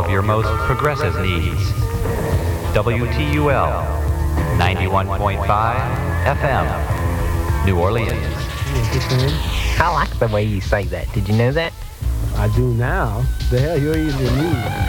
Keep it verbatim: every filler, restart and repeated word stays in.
of your most progressive needs. W T U L, ninety-one point five F M, New Orleans. I like the way you say that. Did you know that? I do now. The hell, you're eating the news.